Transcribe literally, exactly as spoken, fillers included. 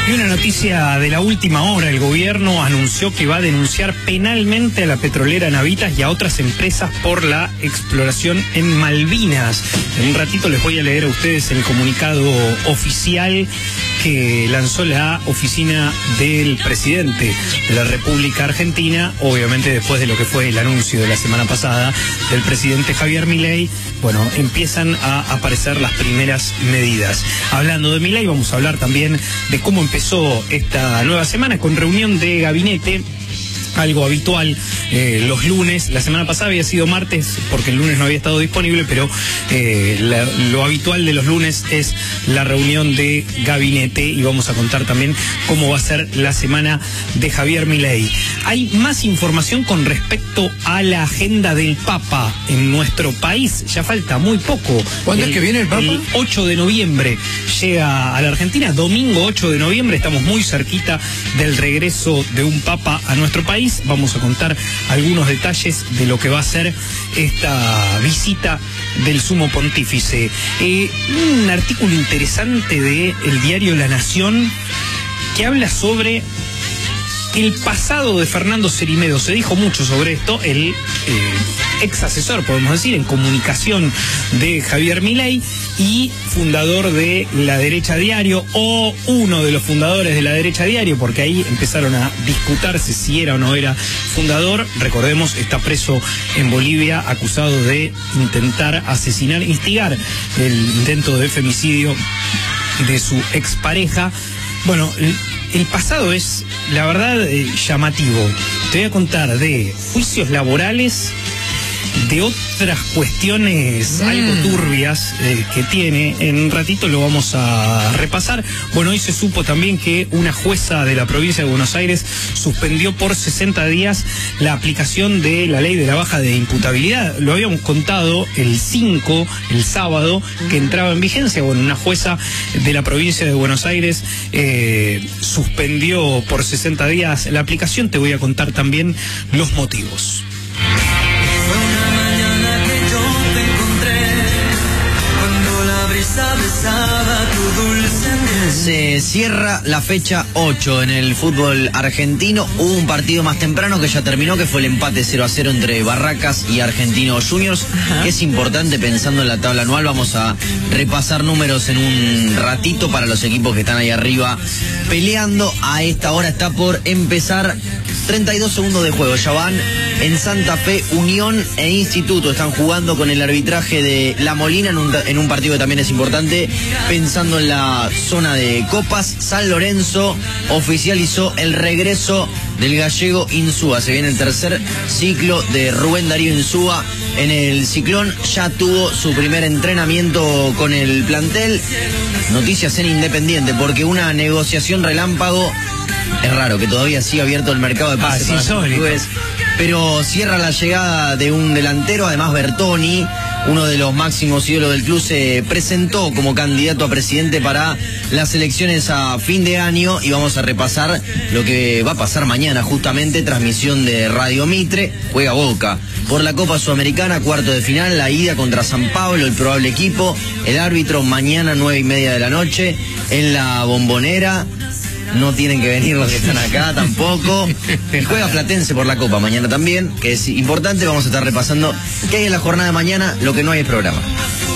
Y una noticia de la última hora, el gobierno anunció que va a denunciar penalmente a la petrolera Navitas y a otras empresas por la exploración en Malvinas. En un ratito les voy a leer a ustedes el comunicado oficial que lanzó la oficina del presidente de la República Argentina, obviamente después de lo que fue el anuncio de la semana pasada del presidente Javier Milei. Bueno, empiezan a aparecer las primeras medidas. Hablando de Milei, vamos a hablar también de cómo empezó esta nueva semana con reunión de gabinete. Algo habitual eh, los lunes. La semana pasada había sido martes porque el lunes no había estado disponible, pero eh, la, lo habitual de los lunes es la reunión de gabinete, y vamos a contar también cómo va a ser la semana de Javier Milei. Hay más información con respecto a la agenda del Papa en nuestro país. Ya falta muy poco. ¿Cuándo es que viene el Papa? El ocho de noviembre llega a la Argentina, domingo ocho de noviembre. Estamos muy cerquita del regreso de un Papa a nuestro país. Vamos a contar algunos detalles de lo que va a ser esta visita del Sumo Pontífice. Eh, un artículo interesante de el diario La Nación que habla sobre el pasado de Fernando Cerimedo. Se dijo mucho sobre esto. El eh, ex asesor, podemos decir, en comunicación de Javier Milei y fundador de La Derecha Diario, o uno de los fundadores de La Derecha Diario, porque ahí empezaron a disputarse si era o no era fundador. Recordemos, está preso en Bolivia acusado de intentar asesinar, instigar el intento de femicidio de su expareja. Bueno, el, el pasado es, la verdad, eh, llamativo. Te voy a contar de juicios laborales, de otras cuestiones mm. algo turbias eh, que tiene. En un ratito lo vamos a repasar. Bueno, hoy se supo también que una jueza de la provincia de Buenos Aires suspendió por sesenta días la aplicación de la ley de la baja de imputabilidad. Lo habíamos contado el cinco, el sábado, que entraba en vigencia. Bueno, una jueza de la provincia de Buenos Aires eh, suspendió por sesenta días la aplicación. Te voy a contar también los motivos. Se cierra la fecha ocho en el fútbol argentino. Hubo un partido más temprano que ya terminó, que fue el empate cero a cero entre Barracas y Argentinos Juniors, Ajá. que es importante pensando en la tabla anual. Vamos a repasar números en un ratito para los equipos que están ahí arriba peleando. A esta hora está por empezar. treinta y dos segundos de juego, ya van en Santa Fe, Unión e Instituto. Están jugando con el arbitraje de La Molina en un, en un partido que también es importante, pensando en la zona de Copas. San Lorenzo oficializó el regreso del gallego Insúa. Se viene el tercer ciclo de Rubén Darío Insúa en el Ciclón. Ya tuvo su primer entrenamiento con el plantel. Noticias en Independiente, porque una negociación relámpago. Es raro que todavía siga abierto el mercado de pases ah, sí, para los clubes, pero cierra la llegada de un delantero. Además, Bertoni, uno de los máximos ídolos del club, se presentó como candidato a presidente para las elecciones a fin de año, y vamos a repasar lo que va a pasar mañana, justamente transmisión de Radio Mitre. Juega Boca por la Copa Sudamericana, cuarto de final, la ida contra San Pablo, el probable equipo. El árbitro mañana nueve y media de la noche en la Bombonera. No tienen que venir los que están acá tampoco. Juega Platense por la Copa mañana también, que es importante. Vamos a estar repasando qué hay en la jornada de mañana. Lo que no hay es programa.